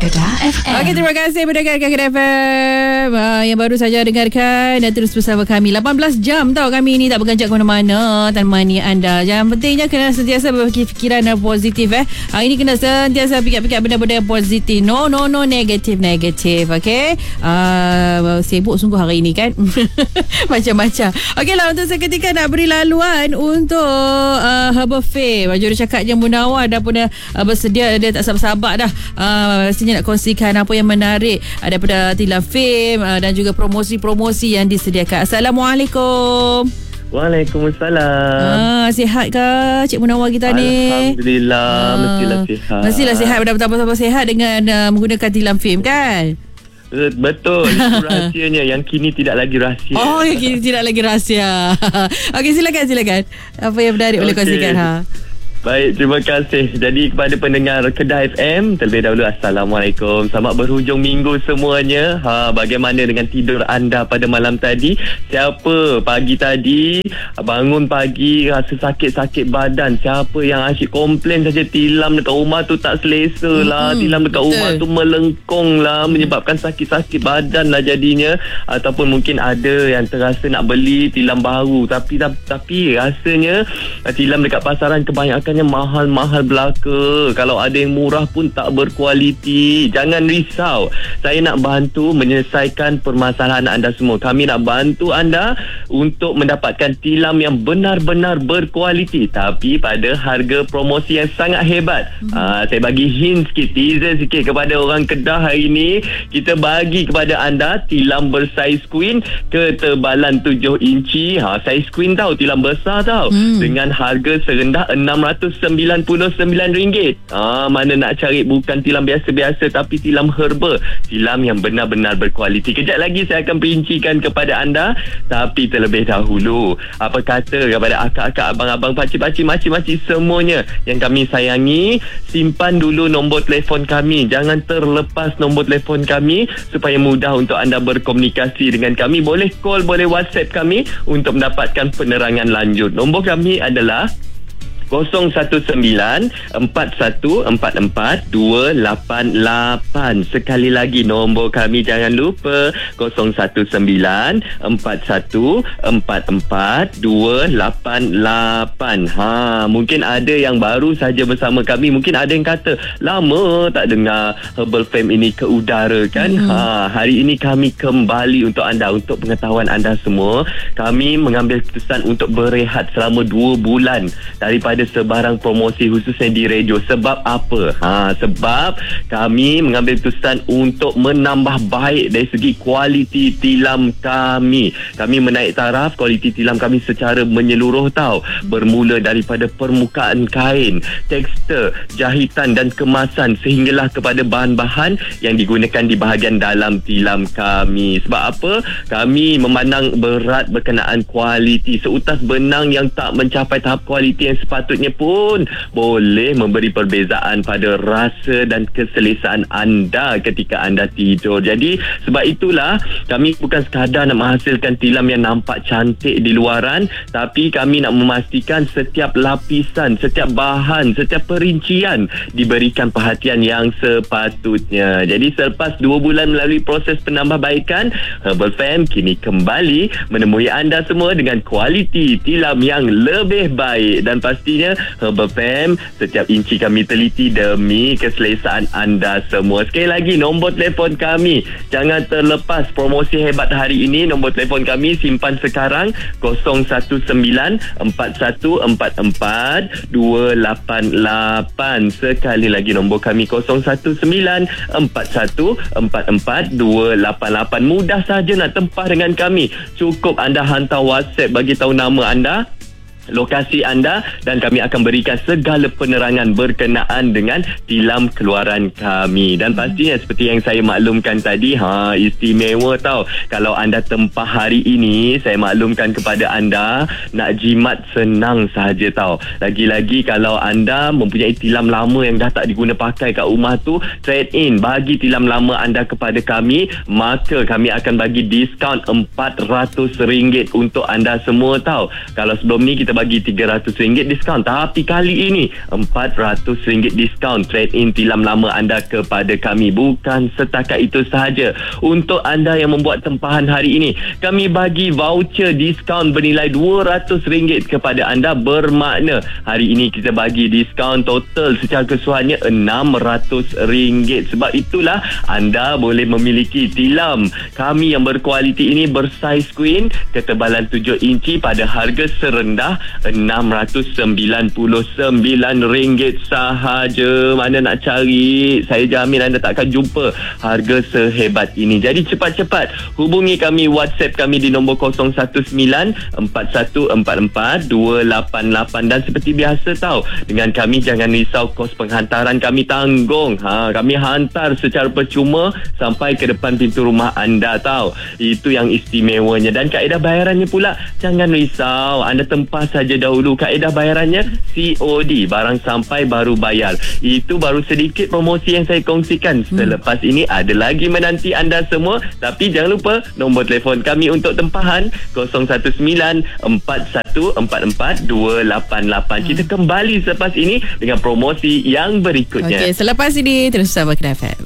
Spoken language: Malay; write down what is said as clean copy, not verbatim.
Kedah FM. Okey, terima kasih mendengarkan Kedah FM yang baru saja dengarkan dan terus bersama kami 18 jam tau kami ni tak berganjak ke mana-mana temani anda. Yang pentingnya kena sentiasa berfikiran yang positif Hari ni kena sentiasa fikir-fikir benda-benda yang positif. No negatif. Okey. Sibuk sungguh hari ni kan. Macam-macam. Okeylah, untuk seketika nak beri laluan untuk Herbal Fame. Jurucakapnya Munawar dah pun bersedia, dia tak sabar-sabar dah. Pastinya nak kongsikan apa yang menarik daripada Tilam Fame dan juga promosi-promosi yang disediakan. Assalamualaikum. Waalaikumsalam. Sihat ke Cik Munawar kita ni? Alhamdulillah, mestilah sihat. Betapa-betapa sihat dengan menggunakan Tilam Fame kan? Betul. Itu rahsianya yang kini tidak lagi rahsia. Yang kini tidak lagi rahsia. Okey, silakan. Apa yang menarik boleh kongsikan Baik, terima kasih. Jadi kepada pendengar Kedah FM, terlebih dahulu Assalamualaikum. Selamat berhujung minggu semuanya. Bagaimana dengan tidur anda pada malam tadi? Siapa pagi tadi bangun pagi rasa sakit-sakit badan? Siapa yang asyik komplain saja tilam dekat rumah tu tak selesa lah, tilam dekat rumah tu melengkung lah, menyebabkan sakit-sakit badan lah jadinya. Ataupun mungkin ada yang terasa nak beli tilam baru tapi rasanya tilam dekat pasaran kebanyakan mahal-mahal belaka. Kalau ada yang murah pun tak berkualiti. Jangan risau. Saya nak bantu menyelesaikan permasalahan anda semua. Kami nak bantu anda untuk mendapatkan tilam yang benar-benar berkualiti tapi pada harga promosi yang sangat hebat. Saya bagi hint sikit, teaser sikit kepada orang Kedah hari ini. Kita bagi kepada anda tilam bersaiz queen ketebalan 7 inci. Saiz queen tau, tilam besar tau. Dengan harga serendah RM699. Mana nak cari bukan tilam biasa-biasa tapi tilam herba, tilam yang benar-benar berkualiti. Kejap lagi saya akan perincikan kepada anda. Tapi terlebih dahulu, apa kata kepada akak-akak, abang-abang, pakcik-pakcik, makcik-makcik semuanya yang kami sayangi, simpan dulu nombor telefon kami. Jangan terlepas nombor telefon kami supaya mudah untuk anda berkomunikasi dengan kami. Boleh call, boleh WhatsApp kami untuk mendapatkan penerangan lanjut. Nombor kami adalah 019-4144-288. Sekali lagi nombor kami, jangan lupa 019-4144-288. Mungkin ada yang baru saja bersama kami. Mungkin ada yang kata lama tak dengar Herbal Fame ini ke udara kan. Hari ini kami kembali untuk anda. Untuk pengetahuan anda semua, kami mengambil keputusan untuk berehat selama 2 bulan daripada sebarang promosi khususnya di radio. Sebab apa? Sebab kami mengambil keputusan untuk menambah baik dari segi kualiti tilam kami. Kami menaik taraf kualiti tilam kami secara menyeluruh tau. Bermula daripada permukaan kain, tekstur, jahitan dan kemasan sehinggalah kepada bahan-bahan yang digunakan di bahagian dalam tilam kami. Sebab apa? Kami memandang berat berkenaan kualiti. Seutas benang yang tak mencapai tahap kualiti yang sepatutnya pun boleh memberi perbezaan pada rasa dan keselesaan anda ketika anda tidur. Jadi sebab itulah kami bukan sekadar nak menghasilkan tilam yang nampak cantik di luaran, tapi kami nak memastikan setiap lapisan, setiap bahan, setiap perincian diberikan perhatian yang sepatutnya. Jadi selepas 2 bulan melalui proses penambahbaikan, Herbal Fame kini kembali menemui anda semua dengan kualiti tilam yang lebih baik. Dan pastinya Herbal Fame, setiap inci kami teliti demi keselesaan anda semua. Sekali lagi nombor telefon kami, jangan terlepas promosi hebat hari ini. Nombor telefon kami simpan sekarang 019-4144-288. Sekali lagi nombor kami 019-4144-288. Mudah saja nak tempah dengan kami. Cukup anda hantar WhatsApp, bagi tahu nama anda, lokasi anda, dan kami akan berikan segala penerangan berkenaan dengan tilam keluaran kami. Dan pastinya seperti yang saya maklumkan tadi, istimewa tau. Kalau anda tempah hari ini, saya maklumkan kepada anda, nak jimat senang sahaja tau. Lagi-lagi kalau anda mempunyai tilam lama yang dah tak diguna pakai kat rumah tu, trade in, bagi tilam lama anda kepada kami, maka kami akan bagi diskaun RM400 untuk anda semua tau. Kalau sebelum ni kita bagi RM300 diskaun. Tapi kali ini RM400 diskaun trade-in tilam lama anda kepada kami. Bukan setakat itu sahaja. Untuk anda yang membuat tempahan hari ini, kami bagi voucher diskaun bernilai RM200 kepada anda. Bermakna hari ini kita bagi diskaun total secara keseluruhannya RM600. Sebab itulah anda boleh memiliki tilam kami yang berkualiti ini bersaiz queen, ketebalan 7 inci pada harga serendah RM699 sahaja. Mana nak cari? Saya jamin anda tak akan jumpa harga sehebat ini. Jadi cepat-cepat hubungi kami, WhatsApp kami di nombor 019-4144-288. Dan seperti biasa dengan kami jangan risau, kos penghantaran kami tanggung. Kami hantar secara percuma sampai ke depan pintu rumah anda Itu yang istimewanya. Dan kaedah bayarannya pula jangan risau, anda tempah saja dahulu. Kaedah bayarannya COD, barang sampai baru bayar. Itu baru sedikit promosi yang saya kongsikan. Selepas ini ada lagi menanti anda semua. Tapi jangan lupa nombor telefon kami untuk tempahan 019-4144-288. Kita kembali selepas ini dengan promosi yang berikutnya. Okey, selepas ini terus bersama KFM.